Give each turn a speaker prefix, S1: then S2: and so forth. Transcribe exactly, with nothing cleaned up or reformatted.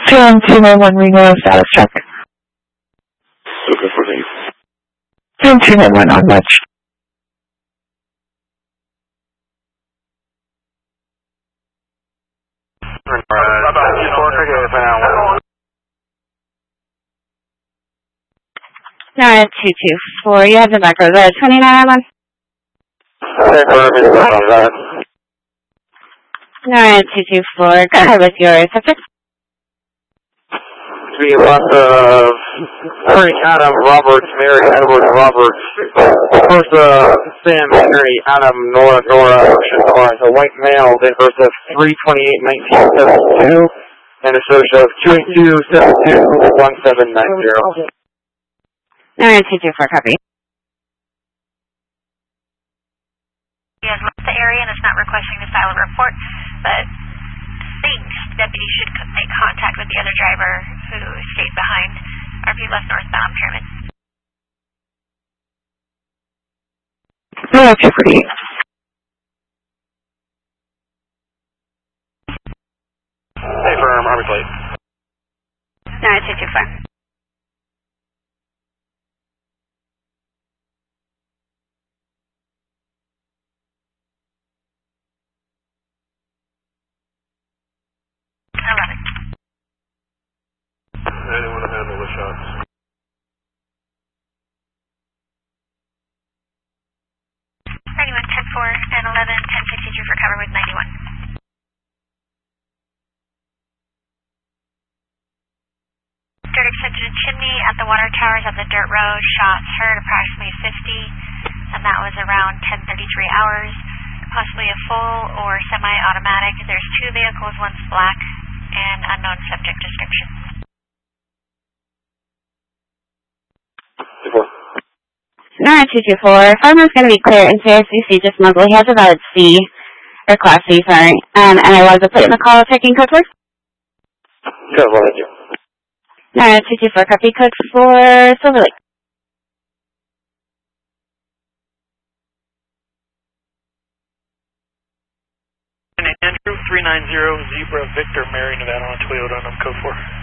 S1: Turn two nine one Reno, status check.
S2: Okay, for me.
S1: Turn two nine one on watch.
S3: nine two two four, you have the back road, uh, twenty-nine one.
S2: Okay, for me, on that.
S3: nine two two four, go ahead with your subject.
S2: We lost of Frank Adam Roberts, Mary Edward Roberts. First, uh, Sam Henry Adam Nora Nora Ocean Nora, a white male, date of birth of three twenty-eight nineteen seventy-two, and a social of two eight two seven two one seven nine zero.
S3: nine two two four, copy.
S4: He has left the area and is not requesting to file a report, but thinks deputy should make contact with the other driver who stayed behind R P left northbound Pyramid.
S1: No, that's pretty.
S2: Hey, firm, Army plate.
S3: nine two two four.
S4: eleven.
S2: Anyone to handle the shots?
S4: ninety-one ten four and eleven ten fifty-two for cover with ninety-one. Dirt extension chimney at the water towers on the dirt road. Shots heard approximately fifty, and that was around ten thirty-three hours. Possibly a full or semi-automatic. There's two vehicles, one's black, and unknown subject description.
S3: nine two two four, farmer's going to be clear in C R C C, just muzzle. He has a valid C, or class C, sorry. Um, and I was a put in the call checking code for?
S2: Good, well, thank you.
S3: nine two two four, copy code for Silver Lake.
S5: Andrew, three nine zero Zebra Victor, Mary, Nevada on Toyota, and I'm code four.